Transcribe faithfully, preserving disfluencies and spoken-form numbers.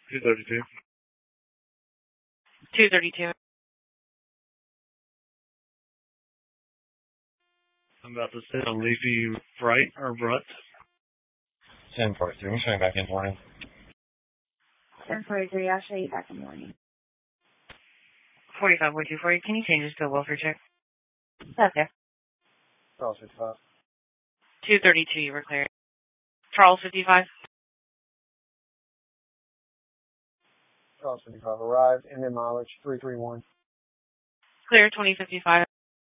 two thirty-two. two thirty-two. I'm about to send a Leafy right or Brut. ten forty-three. I'm showing back in the morning. ten forty-three. I'll show you back in the morning. forty-five point two four. Can you change this to a welfare check? Okay. Charles fifty-five. two thirty-two, you were clear. Charles fifty-five. Charles fifty-five arrived. And then mileage three three one. Clear twenty fifty-five.